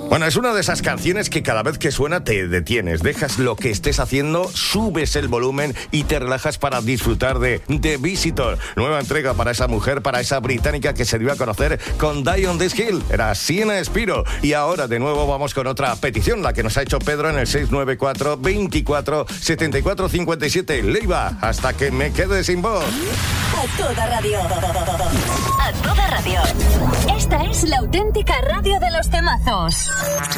Bueno, es una de esas canciones que cada vez que suena te detienes, dejas lo que estés haciendo, subes el volumen y te relajas para disfrutar de The Visitor. Nueva entrega para esa mujer, para esa británica que se dio a conocer con Die on This Hill. Era Sienna Spiro. Y ahora de nuevo vamos con otra petición, la que nos ha hecho Pedro en el 694 24 74 57. Leiva, hasta que me quede sin voz. A toda radio. A toda radio. Esta es la auténtica radio de los temazos.